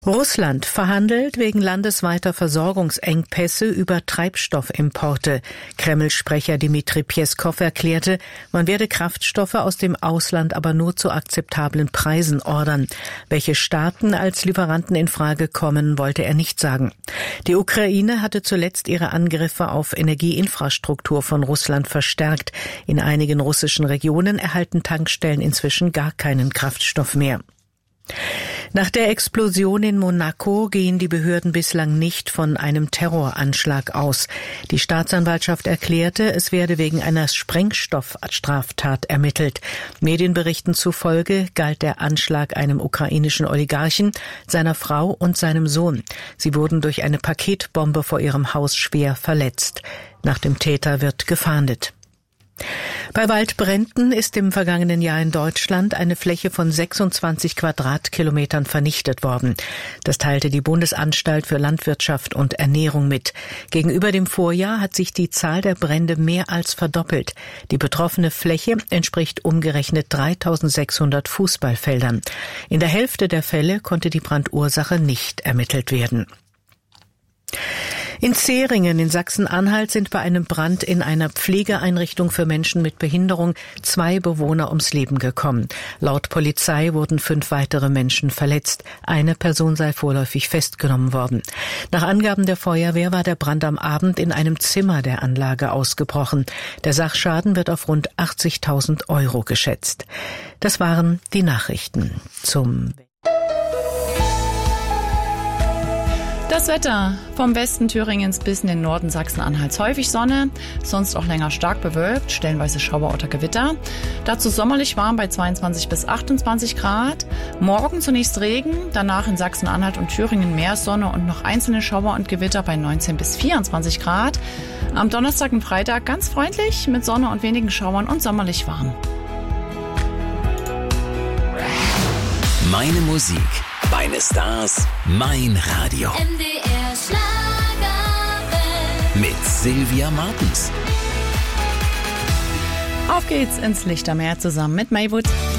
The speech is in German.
Russland verhandelt wegen landesweiter Versorgungsengpässe über Treibstoffimporte. Kreml-Sprecher Dmitri Peskow erklärte, man werde Kraftstoffe aus dem Ausland aber nur zu akzeptablen Preisen ordern. Welche Staaten als Lieferanten in Frage kommen, wollte er nicht sagen. Die Ukraine hatte zuletzt ihre Angriffe auf Energieinfrastruktur von Russland verstärkt. In einigen russischen Regionen erhalten Tankstellen inzwischen gar keinen Kraftstoff mehr. Nach der Explosion in Monaco gehen die Behörden bislang nicht von einem Terroranschlag aus. Die Staatsanwaltschaft erklärte, es werde wegen einer Sprengstoffstraftat ermittelt. Medienberichten zufolge galt der Anschlag einem ukrainischen Oligarchen, seiner Frau und seinem Sohn. Sie wurden durch eine Paketbombe vor ihrem Haus schwer verletzt. Nach dem Täter wird gefahndet. Bei Waldbränden ist im vergangenen Jahr in Deutschland eine Fläche von 26 Quadratkilometern vernichtet worden. Das teilte die Bundesanstalt für Landwirtschaft und Ernährung mit. Gegenüber dem Vorjahr hat sich die Zahl der Brände mehr als verdoppelt. Die betroffene Fläche entspricht umgerechnet 3600 Fußballfeldern. In der Hälfte der Fälle konnte die Brandursache nicht ermittelt werden. In Zähringen in Sachsen-Anhalt sind bei einem Brand in einer Pflegeeinrichtung für Menschen mit Behinderung 2 Bewohner ums Leben gekommen. Laut Polizei wurden 5 weitere Menschen verletzt. Eine Person sei vorläufig festgenommen worden. Nach Angaben der Feuerwehr war der Brand am Abend in einem Zimmer der Anlage ausgebrochen. Der Sachschaden wird auf rund 80.000 € geschätzt. Das waren die Nachrichten. Das Wetter vom Westen Thüringens bis in den Norden Sachsen-Anhalts. Häufig Sonne, sonst auch länger stark bewölkt, stellenweise Schauer oder Gewitter. Dazu sommerlich warm bei 22 bis 28 Grad. Morgen zunächst Regen, danach in Sachsen-Anhalt und Thüringen mehr Sonne und noch einzelne Schauer und Gewitter bei 19 bis 24 Grad. Am Donnerstag und Freitag ganz freundlich mit Sonne und wenigen Schauern und sommerlich warm. Meine Musik. Meine Stars, mein Radio. MDR Schlagerwelt. Mit Sylvia Martens. Auf geht's ins Lichtermeer zusammen mit Maywood.